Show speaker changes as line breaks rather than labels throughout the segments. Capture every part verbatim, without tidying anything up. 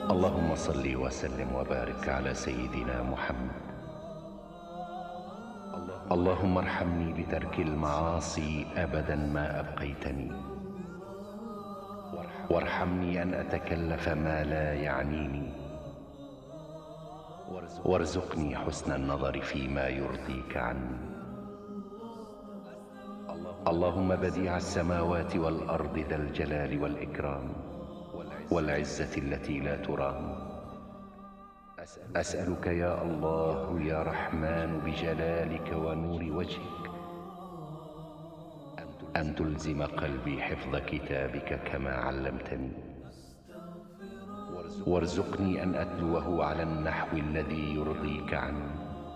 اللهم صل وسلم وبارك على سيدنا محمد. اللهم ارحمني بترك المعاصي أبدا ما أبقيتني، وارحمني أن أتكلف ما لا يعنيني، وارزقني حسن النظر فيما يرضيك عني. اللهم بديع السماوات والأرض ذا الجلال والإكرام والعزة التي لا ترام، أسألك يا الله يا رحمن بجلالك ونور وجهك أن تلزم قلبي حفظ كتابك كما علمتني، وارزقني أن أتلوه على النحو الذي يرضيك عني.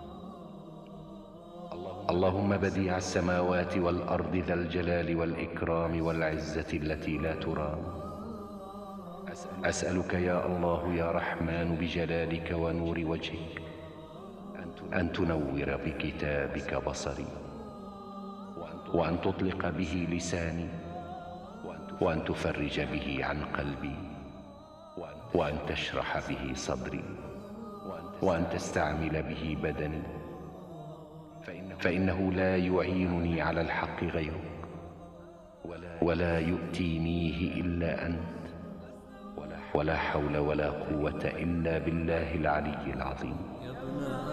اللهم بديع السماوات والأرض ذا الجلال والإكرام والعزة التي لا ترام، أسألك يا الله يا رحمن بجلالك ونور وجهك أن تنور بكتابك بصري، وأن تطلق به لساني، وأن تفرج به عن قلبي، وأن تشرح به صدري، وأن تستعمل به بدني، فإنه لا يعينني على الحق غيرك، ولا يؤتينيه إلا أنت، ولا حول ولا قوة إلا بالله العلي العظيم.